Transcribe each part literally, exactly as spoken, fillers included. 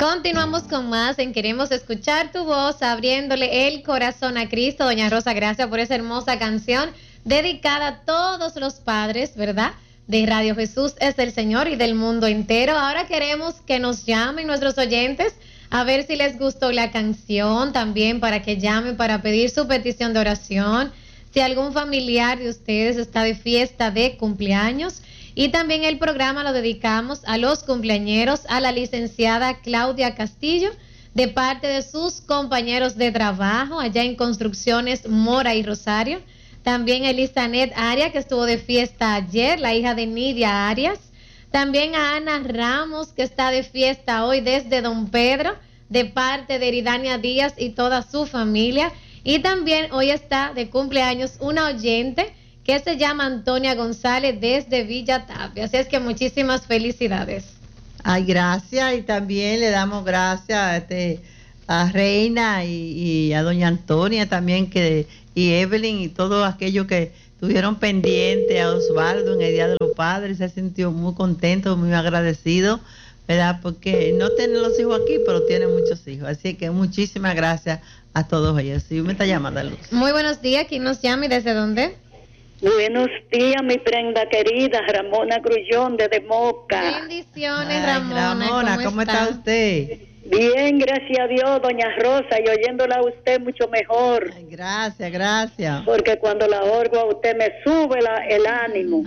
Continuamos con más en Queremos Escuchar Tu Voz, abriéndole el corazón a Cristo. Doña Rosa, gracias por esa hermosa canción dedicada a todos los padres, ¿verdad?, de Radio Jesús es el Señor y del mundo entero. Ahora queremos que nos llamen nuestros oyentes a ver si les gustó la canción, también para que llamen para pedir su petición de oración, si algún familiar de ustedes está de fiesta de cumpleaños. Y también el programa lo dedicamos a los cumpleañeros, a la licenciada Claudia Castillo, de parte de sus compañeros de trabajo allá en Construcciones Mora y Rosario. También Elisanet Arias, que estuvo de fiesta ayer, la hija de Nidia Arias. También a Ana Ramos, que está de fiesta hoy desde Don Pedro, de parte de Eridania Díaz y toda su familia. Y también hoy está de cumpleaños una oyente que se llama Antonia González desde Villa Tapia. Así es que muchísimas felicidades. Ay, gracias. Y también le damos gracias a, este, a Reina y, y a doña Antonia también, que y Evelyn y todos aquellos que estuvieron pendientes, a Osvaldo en el Día de los Padres. Se sintió muy contento, muy agradecido, ¿verdad? Porque no tiene los hijos aquí, pero tiene muchos hijos. Así que muchísimas gracias a todos ellos. Sí, me está llamando Luz. Muy buenos días. ¿Quién nos llama y desde dónde? Buenos días, mi prenda querida, Ramona Grullón, desde Moca. Bendiciones, Ay, Ramona. Ramona, ¿cómo, ¿cómo está? está usted? Bien, gracias a Dios, doña Rosa, y oyéndola a usted mucho mejor. Ay, gracias, gracias. Porque cuando la oigo a usted me sube la, el ánimo.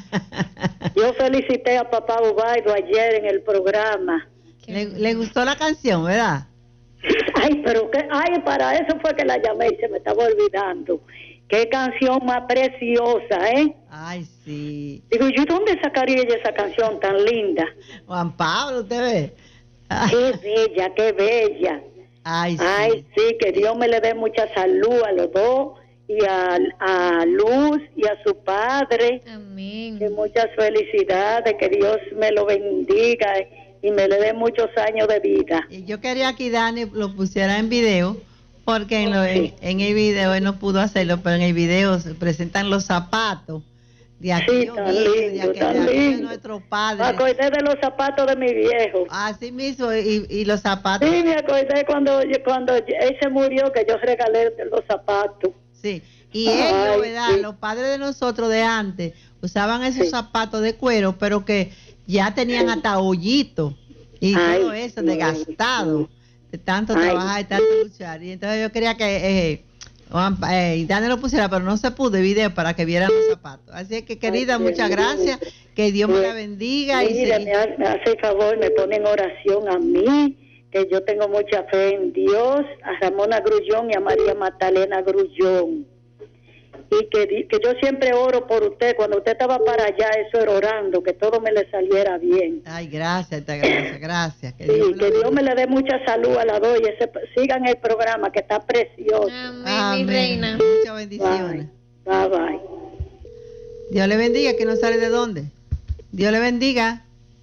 Yo felicité a papá Ubaldo ayer en el programa. Le, le gustó la canción, ¿verdad? Ay, pero que, ay, para eso fue que la llamé y se me estaba olvidando. Qué canción más preciosa, ¿eh? Ay, sí. Digo, ¿yo dónde sacaría ella esa canción tan linda? Juan Pablo, ¿usted ve? Qué bella, qué bella. Ay, sí. Ay, sí, que Dios me le dé mucha salud a los dos, y a, a Luz y a su padre. Amén. Que muchas felicidades, que Dios me lo bendiga y me le dé muchos años de vida. Y yo quería que Dani lo pusiera en video, porque en, lo, en, en el video él no pudo hacerlo, pero en el video se presentan los zapatos de aquí, sí, tan lindo, de, aquel, tan de, lindo. de nuestros padres. Me acordé de los zapatos de mi viejo. Así mismo, y, y los zapatos. Sí, me acordé cuando, cuando él se murió, que yo regalé los zapatos. Sí, y Ay, ellos, ¿verdad? Sí. Los padres de nosotros de antes usaban esos sí. zapatos de cuero, pero que ya tenían sí. hasta hoyitos y Ay, todo eso, desgastado, de tanto Ay, trabajar y tanto luchar. Y entonces yo quería que eh, eh, Dani lo pusiera, pero no se pudo el video para que vieran los zapatos. Así que, querida, Ay, muchas gracias, que Dios me la bendiga. Mira, y me, hace, me hace favor, me ponen oración a mí, que yo tengo mucha fe en Dios, a Ramona Grullón y a María Magdalena Grullón. Y que, que yo siempre oro por usted. Cuando usted estaba para allá, eso era orando, que todo me le saliera bien. Ay, gracias, gracias, gracias. Que, sí, Dios, me que Dios me le dé mucha salud a la dos y ese, sigan el programa, que está precioso. Amén, Amén. Mi reina. Muchas bendiciones. Bye, bye, bye. Dios le bendiga, que no sale de dónde. Dios le bendiga.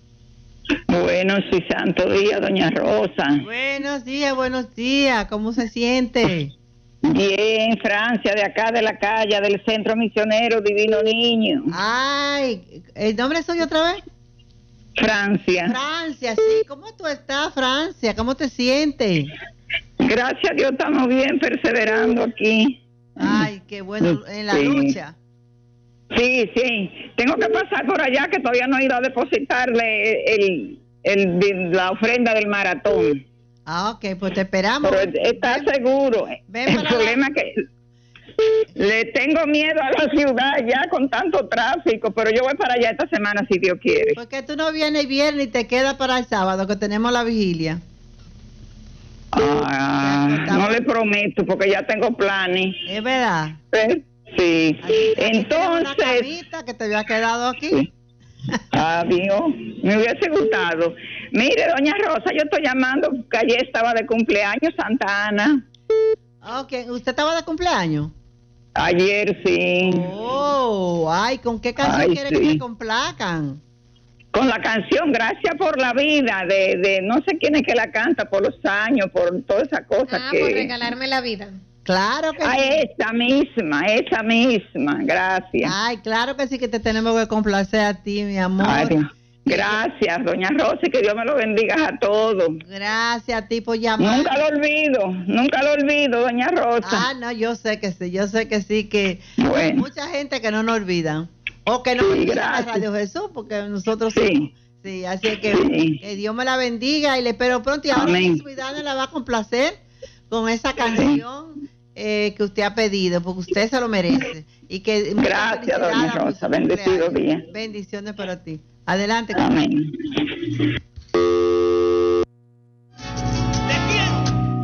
Buenos y santo día, doña Rosa. Buenos días, buenos días. ¿Cómo se siente? Bien, Francia, de acá de la calle, del Centro Misionero Divino Niño. Ay, ¿el nombre suyo otra vez? Francia. Francia, sí. ¿Cómo tú estás, Francia? ¿Cómo te sientes? Gracias a Dios estamos bien, perseverando aquí. Ay, qué bueno, en la sí. lucha. Sí, sí. Tengo que pasar por allá, que todavía no he ido a depositarle el, el, el, la ofrenda del maratón. Ah, ok, pues te esperamos. Pero está ven, seguro. Ven el problema es que le tengo miedo a la ciudad ya con tanto tráfico, pero yo voy para allá esta semana si Dios quiere. ¿Por qué tú no vienes el viernes y te quedas para el sábado que tenemos la vigilia? Ah, no le prometo porque ya tengo planes. ¿Es verdad? ¿Eh? Sí. Aquí, aquí entonces... una camita que te había quedado aquí. Sí. Adiós, me hubiese gustado. Mire, doña Rosa, yo estoy llamando porque ayer estaba de cumpleaños Santa Ana. Ok, ¿usted estaba de cumpleaños? Ayer sí. Oh, ay, ¿con qué canción ay, quiere sí. que me complazcan? Con la canción Gracias por la Vida, de, de no sé quién es que la canta, por los años, por todas esas cosas. Ah, que... por regalarme la vida. Claro que a sí. esa misma, esa misma, gracias. Ay, claro que sí, que te tenemos que complacer a ti, mi amor. Ay, Gracias, doña Rosa, que Dios me lo bendiga a todos. Gracias a ti por llamar. Nunca lo olvido, nunca lo olvido, doña Rosa. Ah, no, yo sé que sí, yo sé que sí, que bueno. Hay mucha gente que no nos olvidan. O que no sí, olvidan a Radio Jesús, porque nosotros sí. somos. Sí, así es que, sí. que Dios me la bendiga y le espero pronto. Y ahora Suidana la va a complacer con esa canción eh, que usted ha pedido, porque usted se lo merece. Y que gracias, doña Rosa, bendecido día. Bendiciones para ti. Adelante. Amén.